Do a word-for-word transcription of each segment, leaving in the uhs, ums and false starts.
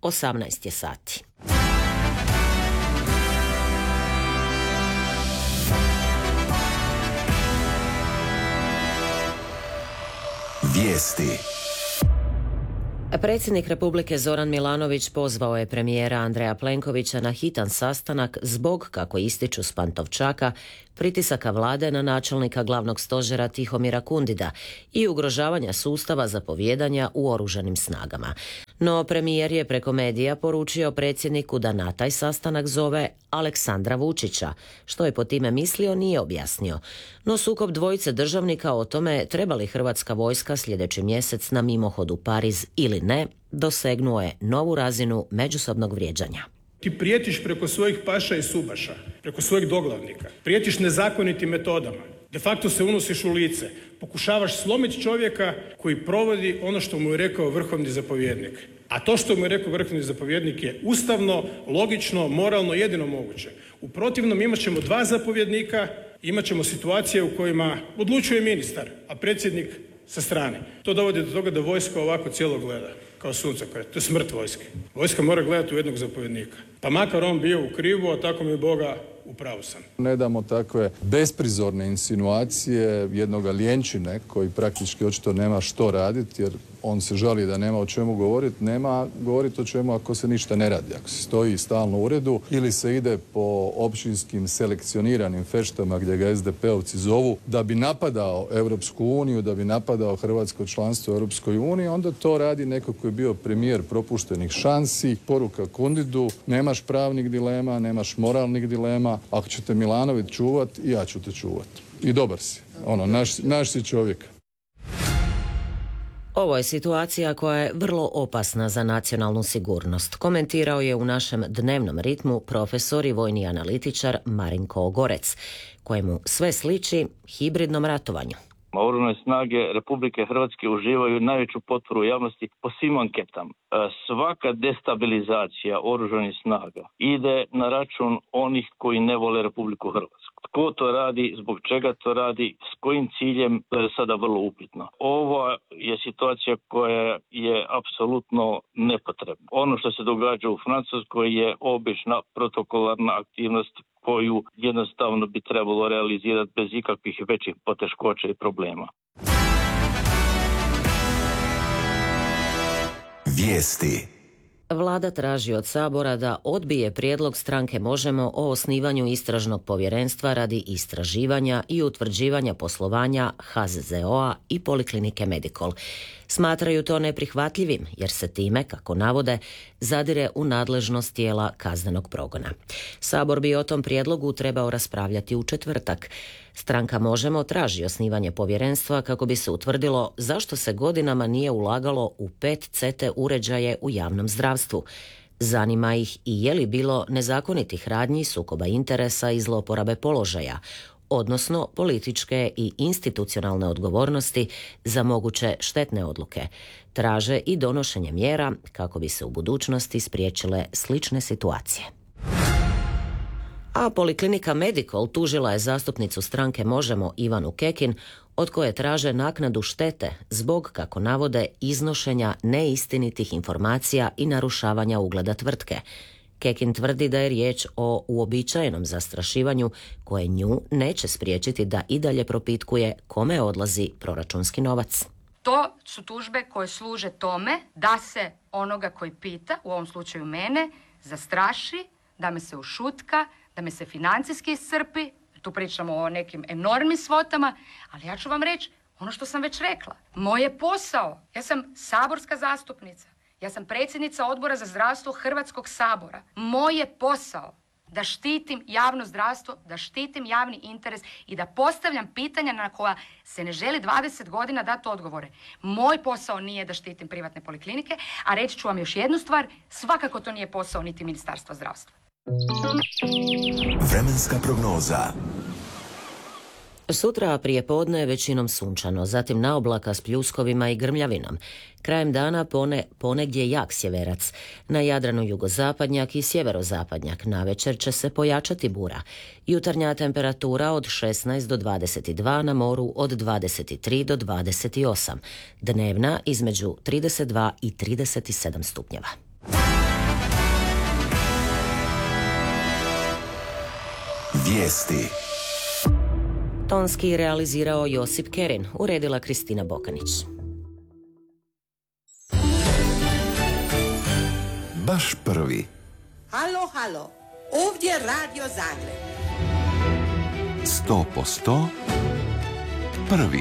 osamnaest je sati. Vijesti. Predsjednik Republike Zoran Milanović pozvao je premijera Andreja Plenkovića na hitan sastanak zbog, kako ističu s Pantovčaka, pritisaka vlade na načelnika glavnog stožera Tihomira Kundida i ugrožavanja sustava zapovijedanja u oružanim snagama. No premijer je preko medija poručio predsjedniku da na taj sastanak zove Aleksandra Vučića, što je po time mislio nije objasnio. No sukob dvojice državnika o tome treba li hrvatska vojska sljedeći mjesec na mimohod u Pariz ili ne, dosegnuo je novu razinu međusobnog vrijeđanja. Ti prijetiš preko svojih paša i subaša, preko svojih doglavnika. Prijetiš nezakonitim metodama. De facto se unosiš u lice. Pokušavaš slomiti čovjeka koji provodi ono što mu je rekao vrhovni zapovjednik. A to što mu je rekao vrhovni zapovjednik je ustavno, logično, moralno, jedino moguće. U protivnom imat ćemo dva zapovjednika, imat ćemo situacije u kojima odlučuje ministar, a predsjednik sa strane. To dovodi do toga da vojska ovako cijelo gleda, kao suncokret. To je smrt vojske. Vojska mora gledati u jednog zapovjednika. Pa makar on bio u krivu, a tako mi Boga u pravu sam. Ne damo takve besprizorne insinuacije jednoga ljenčine koji praktički očito nema što raditi, jer on se žali da nema o čemu govoriti. Nema govoriti o čemu ako se ništa ne radi. Ako se stoji stalno u uredu ili se ide po općinskim selekcioniranim feštama gdje ga es de pe ovci zovu da bi napadao Europsku uniju, da bi napadao hrvatsko članstvo u Europskoj uniji, onda to radi neko koji je bio premijer propuštenih šansi. Poruka Kundidu, nemaš pravnih dilema, nemaš moralnih dilema. Ako ćete Milanović čuvat, i ja ću te čuvat. I dobar si. Ono, naš, naš si čovjek. Ovo je situacija koja je vrlo opasna za nacionalnu sigurnost, komentirao je u našem dnevnom ritmu profesor i vojni analitičar Marinko Ogorec, kojemu sve sliči hibridnom ratovanju. Oružane snage Republike Hrvatske uživaju najveću potporu javnosti po svim anketama. Svaka destabilizacija oružanih snaga ide na račun onih koji ne vole Republiku Hrvatsku. Tko to radi, zbog čega to radi, s kojim ciljem, to je sada vrlo upitno. Ovo je situacija koja je apsolutno nepotrebna. Ono što se događa u Francuskoj je obična protokolarna aktivnost koju jednostavno bi trebalo realizirati bez ikakvih većih poteškoća i problema. Vijesti. Vlada traži od Sabora da odbije prijedlog stranke Možemo o osnivanju istražnog povjerenstva radi istraživanja i utvrđivanja poslovanja ha ze ze o-a i Poliklinike Medikol. Smatraju to neprihvatljivim jer se time, kako navode, zadire u nadležnost tijela kaznenog progona. Sabor bi o tom prijedlogu trebao raspravljati u četvrtak. Stranka Možemo traži osnivanje povjerenstva kako bi se utvrdilo zašto se godinama nije ulagalo u pet ce te uređaje u javnom zdravstvu. Zanima ih i je li bilo nezakonitih radnji, sukoba interesa i zloporabe položaja, odnosno političke i institucionalne odgovornosti za moguće štetne odluke. Traže i donošenje mjera kako bi se u budućnosti spriječile slične situacije. A Poliklinika Medikol tužila je zastupnicu stranke Možemo Ivanu Kekin, od koje traže naknadu štete zbog, kako navode, iznošenja neistinitih informacija i narušavanja ugleda tvrtke. Kekin tvrdi da je riječ o uobičajenom zastrašivanju koje nju neće spriječiti da i dalje propitkuje kome odlazi proračunski novac. To su tužbe koje služe tome da se onoga koji pita, u ovom slučaju mene, zastraši, da me se ušutka, da me se financijski iscrpi. Tu pričamo o nekim enormnim svotama, ali ja ću vam reći ono što sam već rekla. Moj je posao, ja sam saborska zastupnica, ja sam predsjednica Odbora za zdravstvo Hrvatskog sabora. Moj je posao da štitim javno zdravstvo, da štitim javni interes i da postavljam pitanja na koja se ne želi dvadeset godina dati odgovore. Moj posao nije da štitim privatne poliklinike, a reći ću vam još jednu stvar, svakako to nije posao niti Ministarstva zdravstva. Vremenska prognoza. Sutra prije podne je većinom sunčano, zatim na oblaka s pljuskovima i grmljavinom. Krajem dana pone, ponegdje jak sjeverac. Na Jadranu jugozapadnjak i sjeverozapadnjak. Navečer će se pojačati bura. Jutarnja temperatura od šesnaest do dvadeset dva, na moru od dvadeset tri do dvadeset osam. Dnevna između trideset dva i trideset sedam stupnjeva. Vijesti. Tonski realizirao Josip Kerin, uredila Kristina Bokanić. Baš prvi. Halo, halo, ovdje Radio Zagreb. Sto posto prvi.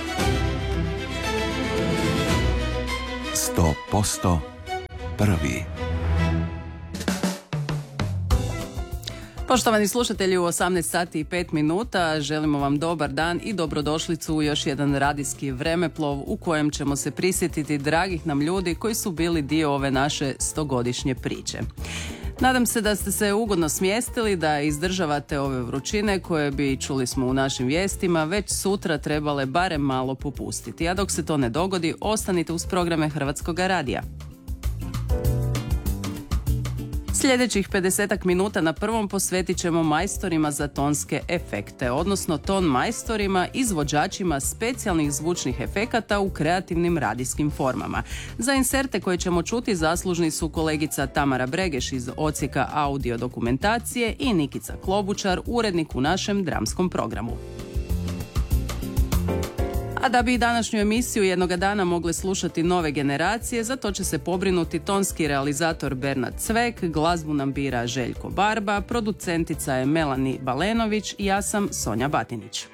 Sto posto prvi. Poštovani slušatelji, u osamnaest sati i pet minuta želimo vam dobar dan i dobrodošlicu u još jedan radijski vremeplov u kojem ćemo se prisjetiti dragih nam ljudi koji su bili dio ove naše stogodišnje priče. Nadam se da ste se ugodno smjestili, da izdržavate ove vrućine koje bi, čuli smo u našim vijestima, već sutra trebale barem malo popustiti. A dok se to ne dogodi, ostanite uz programe Hrvatskog radija. Sljedećih pedesetak minuta na prvom posvetit ćemo majstorima za tonske efekte, odnosno ton majstorima, izvođačima specijalnih zvučnih efekata u kreativnim radijskim formama. Za inserte koje ćemo čuti zaslužni su kolegica Tamara Bregeš iz odsjeka audio dokumentacije i Nikica Klobučar, urednik u našem dramskom programu. A da bi današnju emisiju jednoga dana mogle slušati nove generacije, za to će se pobrinuti tonski realizator Bernard Cvek, glazbu nam bira Željko Barba, producentica je Melani Balenović i ja sam Sonja Batinić.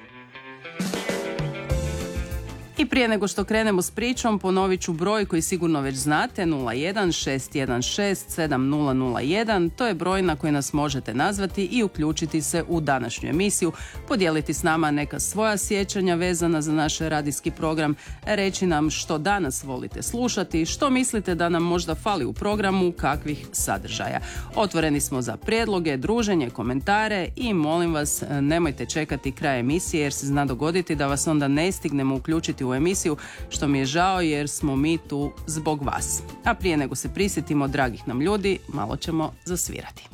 I prije nego što krenemo s pričom, ponovit ću broj koji sigurno već znate, nula jedan šest jedan šest sedam nula nula jedan. To je broj na koji nas možete nazvati i uključiti se u današnju emisiju, podijeliti s nama neka svoja sjećanja vezana za naš radijski program, reći nam što danas volite slušati, što mislite da nam možda fali u programu, kakvih sadržaja. Otvoreni smo za prijedloge, druženje, komentare i molim vas, nemojte čekati kraj emisije jer se zna dogoditi da vas onda ne stignemo uključiti u emisiju, što mi je žao jer smo mi tu zbog vas. A prije nego se prisjetimo dragih nam ljudi, malo ćemo zasvirati.